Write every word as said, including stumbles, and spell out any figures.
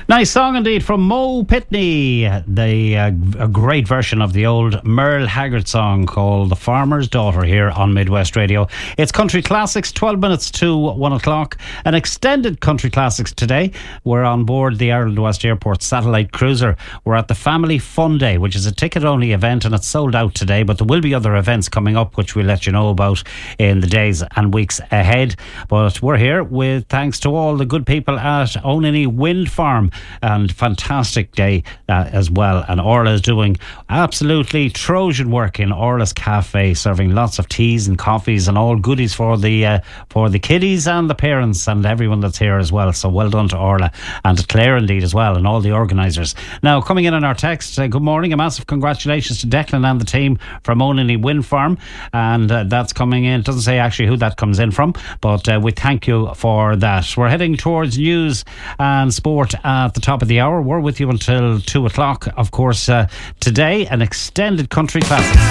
Nice song indeed from Mo Pitney. The uh, a great version of the old Merle Haggard song called The Farmer's Daughter here on Midwest Radio. It's Country Classics, twelve minutes to one o'clock. An extended Country Classics today. We're on board the Ireland West Airport satellite cruiser. We're at the Family Fun Day, which is a ticket-only event, and it's sold out today, but there will be other events coming up which we'll let you know about in the days and weeks ahead. But we're here with thanks to all the good people at Onany Wind Farm, and fantastic day uh, as well. And Orla is doing absolutely Trojan work in Orla's Cafe, serving lots of teas and coffees and all goodies for the uh, for the kiddies and the parents and everyone that's here as well. So well done to Orla and to Claire indeed as well, and all the organisers. Now, coming in on our text, uh, good morning, a massive congratulations to Declan and the team from Onany Wind Farm, and uh, that's coming in. It doesn't say actually who that comes in from, but uh, we thank you for that. We're heading towards news and sport at the top of the hour. We're with you until two o'clock. Of course, uh, today, an extended Country Classics.